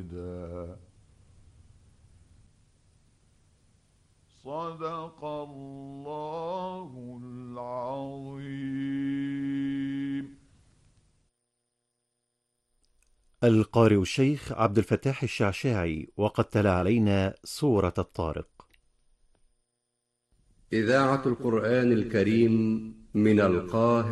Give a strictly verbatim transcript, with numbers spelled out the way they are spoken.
أبدا. صدق الله العظيم. القارئ الشيخ عبد الفتاح الشعشاعي، وقد تلا علينا سورة الطارق. إذاعة القرآن الكريم من القاهرة.